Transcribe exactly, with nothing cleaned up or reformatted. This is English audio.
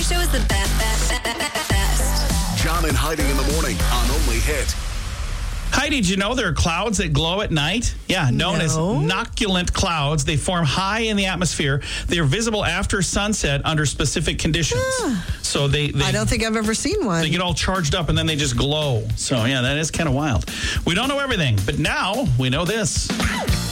Show is the best, best, best, best. John and Heidi in the morning on Only Hit. Heidi, did you know there are clouds that glow at night? Yeah, known No. as noctilucent clouds. They form high in the atmosphere. They are visible after sunset under specific conditions. So they, they I don't think I've ever seen one. they get all charged up and then they just glow. So yeah, that is kind of wild. We don't know everything, but now we know this.